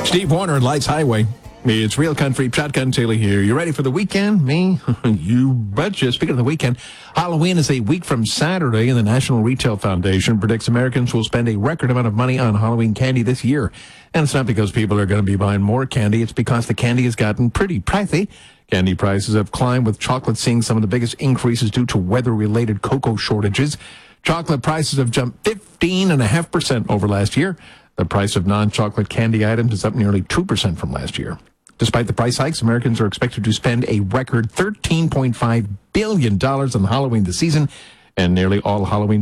Steve Warner and Lights Highway. It's Real Country. Shotgun Taylor here. You ready for the weekend? Me? You betcha. Speaking of the weekend, Halloween is a week from Saturday, and the National Retail Foundation predicts Americans will spend a record amount of money on Halloween candy this year. And it's not because people are going to be buying more candy. It's because the candy has gotten pretty pricey. Candy prices have climbed, with chocolate seeing some of the biggest increases due to weather-related cocoa shortages. Chocolate prices have jumped 15.5% over last year. The price of non-chocolate candy items is up nearly 2% from last year. Despite the price hikes, Americans are expected to spend a record $13.5 billion on Halloween this season, and nearly all Halloween